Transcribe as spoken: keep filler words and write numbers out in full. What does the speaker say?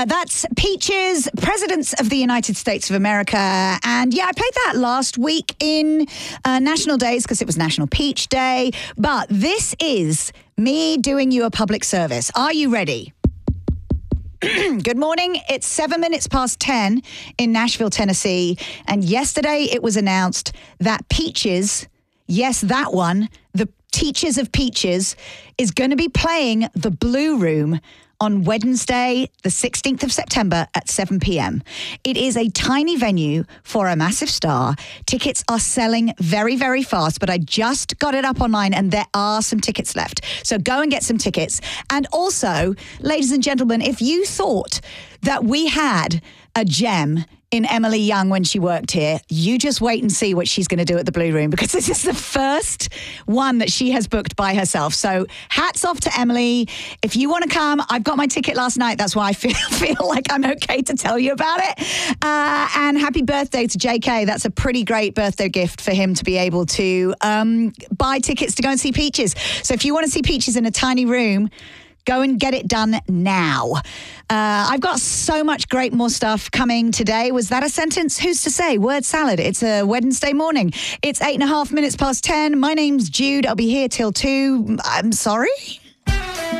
Uh, that's Peaches, Presidents of the United States of America. And yeah, I played that last week in uh, National Days because it was National Peach Day. But this is me doing you a public service. Are you ready? Good morning. It's seven minutes past ten in Nashville, Tennessee. And yesterday it was announced that Peaches, yes, that one, the Teachers of Peaches, is going to be playing the Blue Room on Wednesday, the sixteenth of September at seven p.m. It is a tiny venue for a massive star. Tickets are selling very, very fast, but I just got it up online and there are some tickets left. So go and get some tickets. And also, ladies and gentlemen, if you thought that we had a gem in Emily Young when she worked here, you just wait and see what she's going to do at the Blue Room, because this is the first one that she has booked by herself. So hats off to Emily. If you want to come, I've got my ticket last night. That's why I feel, feel like I'm okay to tell you about it. Uh, and happy birthday to J K. That's a pretty great birthday gift for him to be able to um, buy tickets to go and see Peaches. So if you want to see Peaches in a tiny room, go and get it done now. Uh, I've got so much great more stuff coming today. Was that a sentence? Who's to say? Word salad. It's a Wednesday morning. It's eight and a half minutes past ten. My name's Jude. I'll be here till two. I'm sorry.